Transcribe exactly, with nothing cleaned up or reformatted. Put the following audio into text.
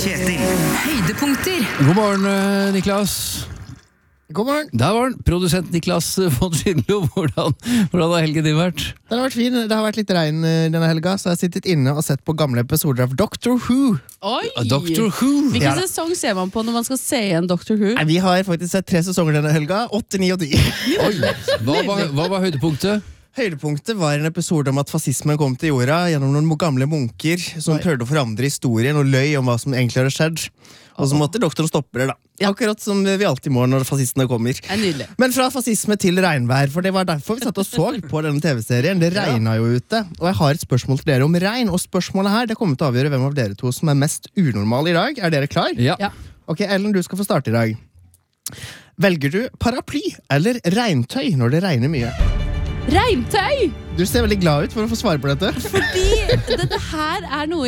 Kjetil. Høydepunkter. God morgen, eh, Niklas. God morgen. Der var den. Produsent Niklas von Schindlo. Hvordan, hvordan har helgen din vært? Den har vært fin. Det har vært litt regn eh, denne helga, så jeg har sittet inne og sett på gamle episoder av Doctor Who. Oi! Doctor Who. Hvilken Ja da. sesong ser man på når man skal se igjen Doctor Who? Nei, vi har faktisk sett tre sesonger denne helga. Åtte, ni og ti. Oi, hva, var, hva var høydepunktet? Høydepunktet var en episode om at fascismen kom til jorda gjennom noen gamle munker som prøvde å forandre historien og løy om hva som egentlig hadde skjedd. Og så måtte doktoren stoppe det, da. Akkurat som vi alltid må når fascistene kommer. Det er nydelig. Men fra fascisme til regnvær, for det var derfor vi satt og så på denne tv-serien. Det regnet jo ute, og jeg har et spørsmål til dere om regn. Og spørsmålet her, det kommer til å avgjøre hvem av dere to som er mest unormal i dag. Er dere klar? Ja. Ja. Ok, Ellen, du skal få starte i dag. Velger du paraply eller regntøy når det regner mye? Regntøy! Du ser veldig glad ut for å få svare på dette. Fordi dette her er noe